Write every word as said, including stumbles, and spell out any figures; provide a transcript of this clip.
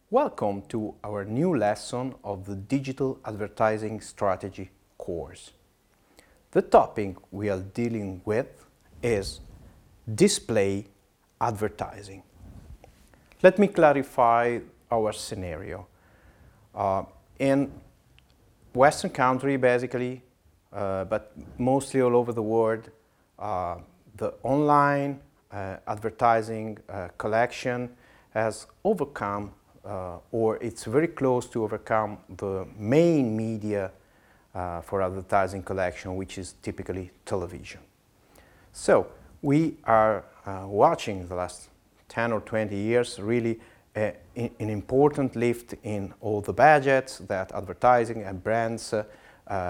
Welcome to our new lesson of the Digital Advertising Strategy course. The topic we are dealing with is display advertising. Let me clarify our scenario. Uh, in Western country, basically, uh, but mostly all over the world, uh, the online uh, advertising uh, collection has overcome uh, or it's very close to overcome the main media uh, for advertising collection, which is typically television. So we are uh, watching the last ten or twenty years really uh, in, an important lift in all the budgets that advertising and brands uh,